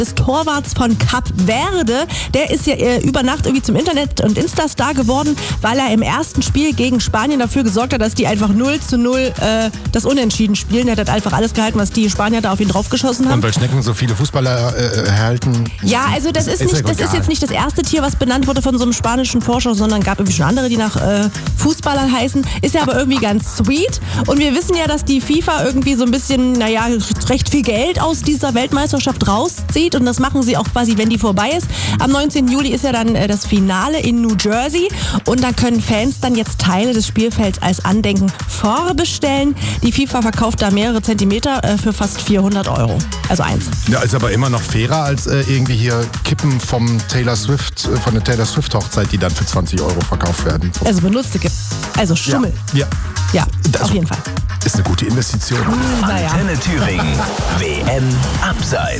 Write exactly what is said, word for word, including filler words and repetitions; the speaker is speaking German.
des Torwarts von Kap Verde. Der ist ja äh, über Nacht irgendwie zum Internet- und Insta-Star geworden, weil er im ersten Spiel gegen Spanien dafür gesorgt hat, dass die einfach null zu null äh, das Unentschieden spielen. Der hat einfach alles gehalten, was die Spanier da auf ihn draufgeschossen haben. Und weil Schnecken so viele Fußballer äh, erhalten. Ja, also das, ist, ist, nicht, das ist jetzt nicht das erste Tier, was benannt wurde von so einem spanischen Forscher, sondern gab irgendwie schon andere, die nach äh, Fußballern heißen. Ist ja aber irgendwie ganz sweet. Und wir wissen ja, dass die FIFA irgendwie so ein bisschen, naja, recht viel Geld aus dieser Weltmeisterschaft rauszieht. Und das machen sie auch quasi, wenn die vorbei ist. Am neunzehnten Juli ist ja dann äh, das Finale in New Jersey. Und da können Fans dann jetzt Teile des Spielfelds als Andenken vorbestellen. Die FIFA verkauft da mehrere Zentimeter äh, für fast vierhundert Euro. Also eins. Ja, ist aber immer noch fairer als äh, irgendwie hier Kippen vom Taylor Swift, äh, von der Taylor Swift Hochzeit, die dann für zwanzig Euro verkauft werden. Also benutzte Kippen. Also Schummel. Ja. Ja, Das auf jeden Fall. Ist eine gute Investition. Naja. Antenne Thüringen. W M Abseits.